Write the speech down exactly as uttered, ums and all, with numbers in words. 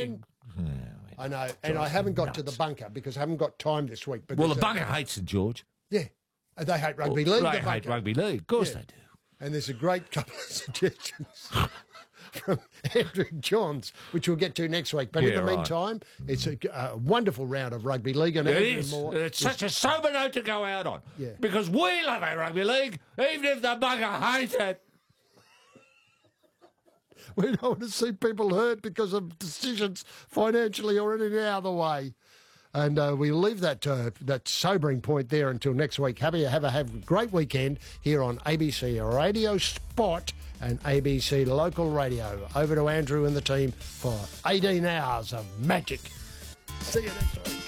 didn't. Yeah, I know, and I haven't got nuts. to the bunker because I haven't got time this week. Well, the bunker uh, hates St George. Yeah, they hate rugby well, league. They the hate rugby league, of course yeah. they do. And there's a great couple of suggestions from Andrew Johns, which we'll get to next week. But yeah, in the right. meantime, it's a, a wonderful round of rugby league. And it Andrew is. Moore It's such a sober note to go out on. Yeah. Because we love our rugby league, even if the bugger hates it. We don't want to see people hurt because of decisions financially or any other way. And uh, we leave that uh, that sobering point there until next week. Have a, have a have a great weekend here on A B C Radio Spot and A B C Local Radio. Over to Andrew and the team for eighteen hours of magic. See you next week.